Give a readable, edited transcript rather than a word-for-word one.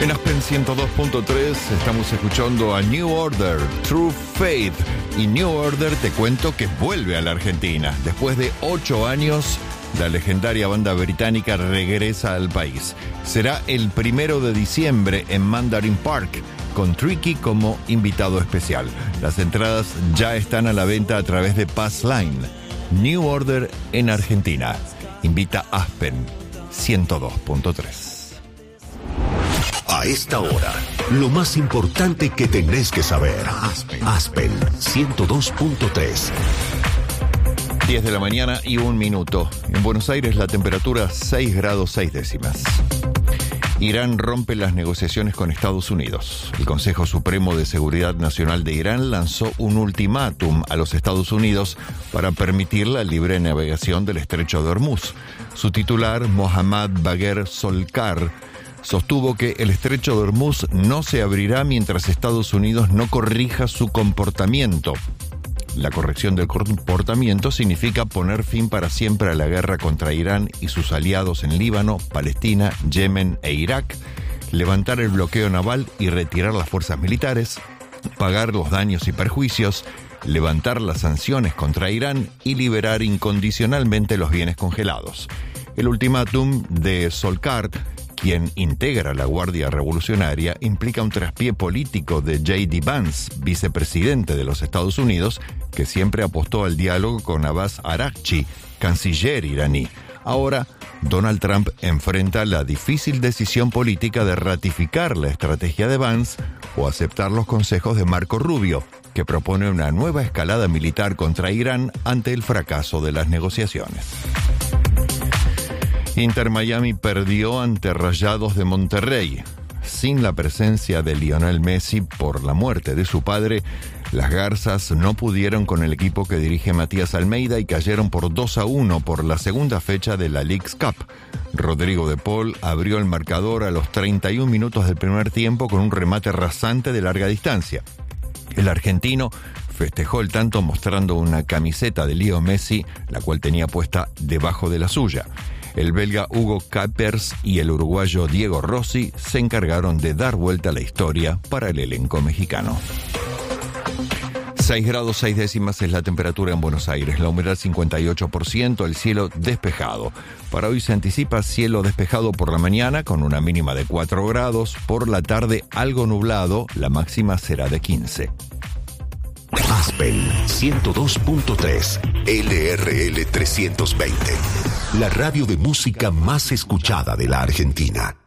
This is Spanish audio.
En Aspen 102.3 estamos escuchando a New Order, True Faith. Y New Order, te cuento que vuelve a la Argentina. Después de 8 años, la legendaria banda británica regresa al país. Será el 1 de diciembre en Mandarin Park, con Tricky como invitado especial. Las entradas ya están a la venta a través de Passline. New Order en Argentina. Invita Aspen 102.3. A esta hora, lo más importante que tenés que saber. Aspen 102.3. 10 de la mañana y 1 minuto. En Buenos Aires la temperatura 6 grados 6 décimas. Irán rompe las negociaciones con Estados Unidos. El Consejo Supremo de Seguridad Nacional de Irán lanzó un ultimátum a los Estados Unidos para permitir la libre navegación del estrecho de Hormuz. Su titular, Mohammad Bagher Solkar, sostuvo que el estrecho de Hormuz no se abrirá mientras Estados Unidos no corrija su comportamiento. La corrección del comportamiento significa poner fin para siempre a la guerra contra Irán y sus aliados en Líbano, Palestina, Yemen e Irak, levantar el bloqueo naval y retirar las fuerzas militares, pagar los daños y perjuicios, levantar las sanciones contra Irán y liberar incondicionalmente los bienes congelados. El ultimátum de Solkar, quien integra la Guardia Revolucionaria, implica un traspié político de J.D. Vance, vicepresidente de los Estados Unidos, que siempre apostó al diálogo con Abbas Araghchi, canciller iraní. Ahora, Donald Trump enfrenta la difícil decisión política de ratificar la estrategia de Vance o aceptar los consejos de Marco Rubio, que propone una nueva escalada militar contra Irán ante el fracaso de las negociaciones. Inter Miami perdió ante Rayados de Monterrey. Sin la presencia de Lionel Messi por la muerte de su padre, las Garzas no pudieron con el equipo que dirige Matías Almeida y cayeron por 2-1 por la segunda fecha de la Leagues Cup. Rodrigo de Paul abrió el marcador a los 31 minutos del primer tiempo con un remate rasante de larga distancia. El argentino festejó el tanto mostrando una camiseta de Leo Messi, la cual tenía puesta debajo de la suya. El belga Hugo Capers y el uruguayo Diego Rossi se encargaron de dar vuelta a la historia para el elenco mexicano. 6 grados 6 décimas es la temperatura en Buenos Aires, la humedad 58%, el cielo despejado. Para hoy se anticipa cielo despejado por la mañana con una mínima de 4 grados, por la tarde algo nublado, la máxima será de 15. Aspen 102.3 LRL 320. La radio de música más escuchada de la Argentina.